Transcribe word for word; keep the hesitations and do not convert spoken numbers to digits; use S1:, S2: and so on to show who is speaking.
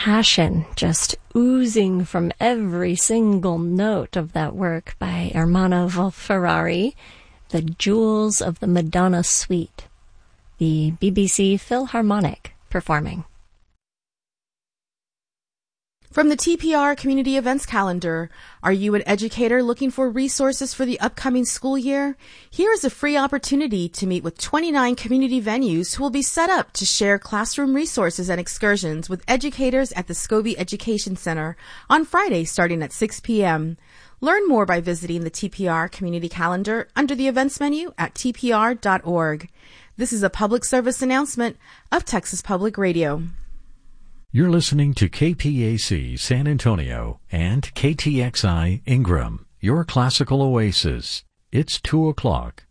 S1: passion just oozing from every single note of that work by Ermanno Ferrari, The Jewels of the Madonna Suite, the B B C Philharmonic performing.
S2: From the T P R Community Events Calendar, are you an educator looking for resources for the upcoming school year? Here is a free opportunity to meet with twenty-nine community venues who will be set up to share classroom resources and excursions with educators at the Scobie Education Center on Friday starting at six p.m. Learn more by visiting the T P R Community Calendar under the events menu at t p r dot org. This is a public service announcement of Texas Public Radio.
S3: You're listening to K P A C San Antonio and K T X I Ingram, your classical oasis. It's two o'clock.